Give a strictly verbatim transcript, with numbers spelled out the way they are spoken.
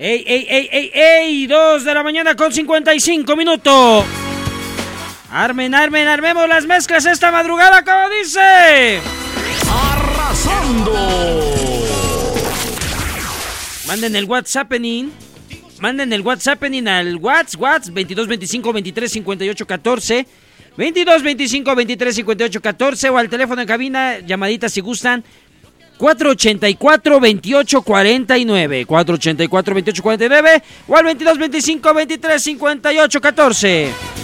¡Ey, ey, ey, ey, ey! Dos de la mañana con cincuenta y cinco minutos. Armen, armen, armemos las mezclas esta madrugada, como dice. ¡Arrasando! Manden el WhatsApp en Manden el WhatsApp en al WhatsApp, WhatsApp veintidós veinticinco veintitrés cincuenta y ocho catorce. veintidós veinticinco veintitrés cincuenta y ocho catorce o al teléfono en cabina, llamaditas si gustan. cuatro ochenta y cuatro veintiocho cuarenta y nueve. cuatro ochenta y cuatro veintiocho cuarenta y nueve o al veintidós veinticinco veintitrés cincuenta y ocho catorce.